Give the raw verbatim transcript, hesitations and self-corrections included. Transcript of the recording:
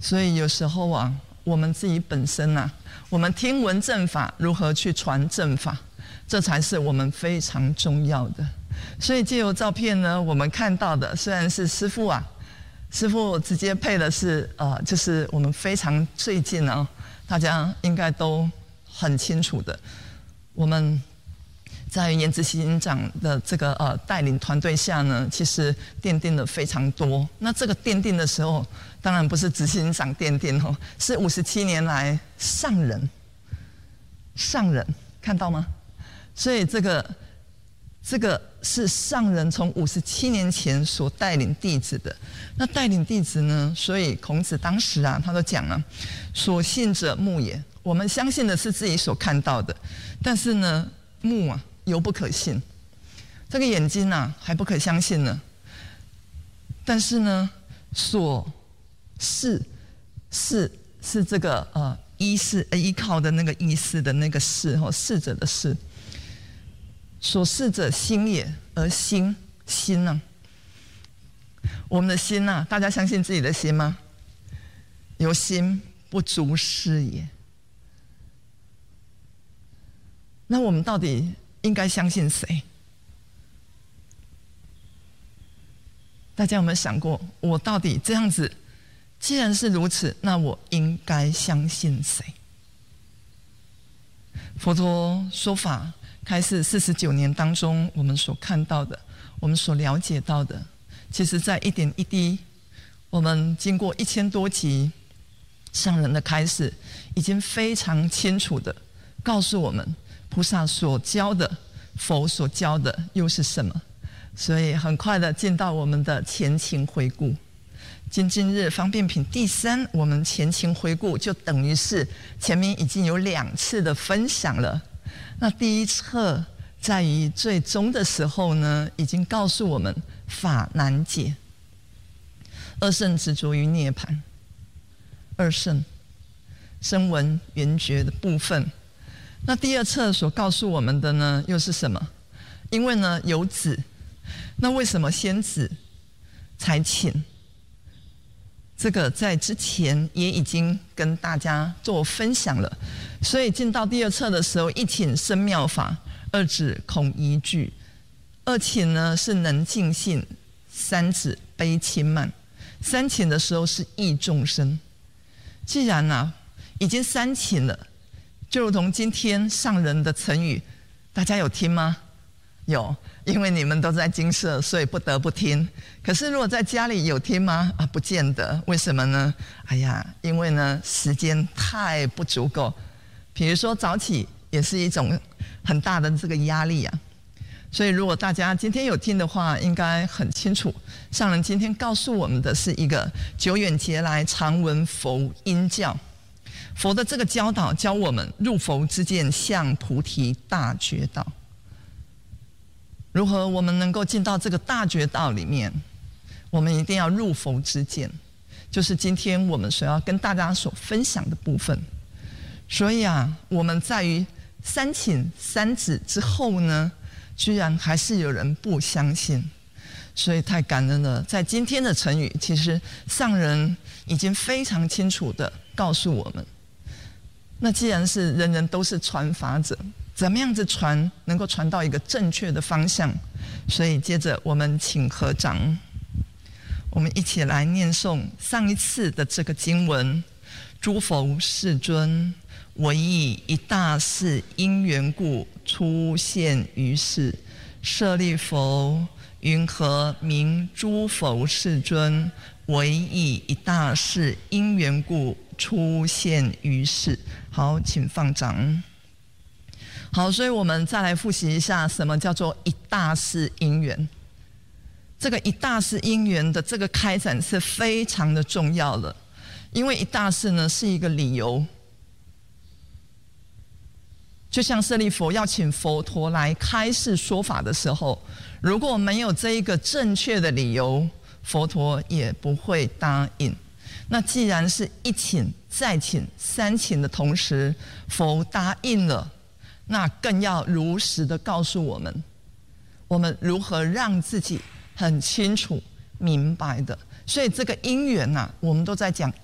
所以有时候啊，我们自己本身啊，我们听闻正法，如何去传正法，这才是我们非常重要的。所以借由照片呢，我们看到的虽然是师父啊，师父直接配的是呃，就是我们非常最近啊，大家应该都很清楚的，我们在颜子行长的这个呃带领团队下呢，其实奠定了非常多。那这个奠定的时候，当然不是执行长奠定哦，是五十七年来上人，上人看到吗？所以这个这个是上人从五十七年前所带领弟子的。那带领弟子呢，所以孔子当时啊，他都讲了，所信者目也。我们相信的是自己所看到的，但是呢，目啊犹不可信，这个眼睛啊还不可相信呢。但是呢，所是是是这个呃依是依靠的那个依是的那个是哦，是者的是。所视者心也，而心心呢、啊？我们的心啊，大家相信自己的心吗？有心不足视也。那我们到底应该相信谁？大家有没有想过，我到底这样子，既然是如此，那我应该相信谁？佛陀说法开示四十九年当中，我们所看到的，我们所了解到的，其实在一点一滴，我们经过一千多集上人的开示，已经非常清楚的告诉我们，菩萨所教的，佛所教的又是什么。所以很快的进到我们的前情回顾。今今日方便品第三，我们前情回顾就等于是前面已经有两次的分享了。那第一册在于最终的时候呢，已经告诉我们法难解，二圣执着于涅槃，二圣声闻缘觉的部分。那第二册所告诉我们的呢，又是什么？因为呢有子，那为什么先子才请？这个在之前也已经跟大家做分享了，所以进到第二册的时候，一请生妙法，二指恐疑惧。二请呢是能尽性，三指悲轻慢。三请的时候是益众生。既然啊已经三请了，就如同今天上人的成语，大家有听吗？有，因为你们都在精舍，所以不得不听。可是如果在家里有听吗？啊，不见得。为什么呢？哎呀，因为呢时间太不足够。比如说早起也是一种很大的这个压力啊。所以如果大家今天有听的话，应该很清楚，上人今天告诉我们的是一个久远劫来常闻佛音教。佛的这个教导教我们入佛之见，向菩提大觉道。如何我们能够进到这个大觉道里面？我们一定要入佛之见，就是今天我们所要跟大家所分享的部分。所以啊，我们在于三请三指之后呢，居然还是有人不相信，所以太感恩了。在今天的成语，其实上人已经非常清楚的告诉我们，那既然是人人都是传法者，怎么样子传能够传到一个正确的方向？所以接着我们请合掌，我们一起来念诵上一次的这个经文：诸佛世尊，唯以一大事因缘故出现于世。舍利弗，云何名诸佛世尊？唯以一大事因缘故出现于世。好，请放掌。好，所以我们再来复习一下，什么叫做一大事因缘？这个一大事因缘的这个开展是非常的重要的，因为一大事呢是一个理由。就像舍利弗要请佛陀来开示说法的时候，如果没有这一个正确的理由，佛陀也不会答应。那既然是一请再请三请的同时，佛答应了，那更要如实的告诉我们，我们如何让自己很清楚明白的。所以这个因缘啊，我们都在讲